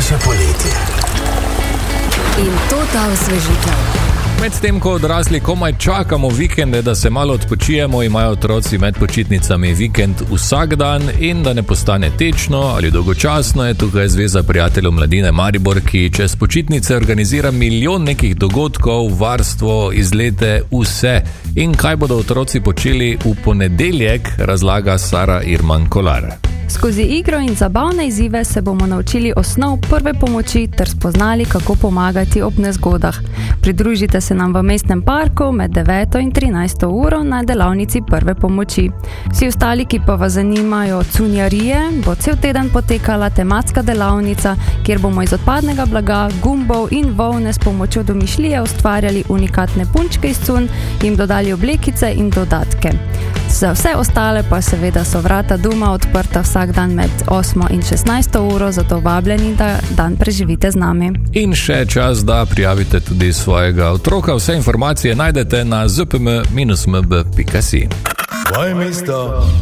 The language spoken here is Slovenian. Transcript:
še poletje. In to ta osvežitev. Medtem ko odrasli komaj čakamo vikende, da se malo odpočijemo, imajo otroci med počitnicami vikend vsak dan in da ne postane tečno ali dolgočasno, je tukaj Zveza prijateljev mladine Maribor, ki čez počitnice organizira milijon nekih dogodkov, varstvo, izlete, vse. In kaj bodo otroci počeli v ponedeljek, razlaga Sara Irman Kolar. Skozi igro in zabavne izzive se bomo naučili osnov prve pomoči ter spoznali, kako pomagati ob nezgodah. Pridružite se nam v mestnem parku med 9 in 13 uro na delavnici prve pomoči. Vsi ostali, ki pa vas zanimajo cunjarije, bo cel teden potekala tematska delavnica, kjer bomo iz odpadnega blaga, gumbov in volne s pomočjo domišljije ustvarjali unikatne punčke iz cunj, jim dodali oblekice in dodatke. Za vse ostale pa seveda so vrata doma odprta vsak dan med 8 in 16 uro, zato vabljeni, da dan preživite z nami. In še čas, da prijavite tudi svojega otroka. Vse informacije najdete na zpm-mb.si. Moje mesto.